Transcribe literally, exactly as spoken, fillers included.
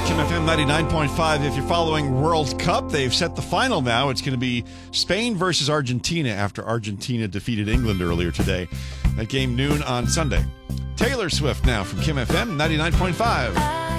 Kim F M ninety-nine point five. If you're following World Cup, they've set the final now. It's going to be Spain versus Argentina after Argentina defeated England earlier today. That game noon on Sunday. Taylor Swift now from Kim F M ninety-nine point five.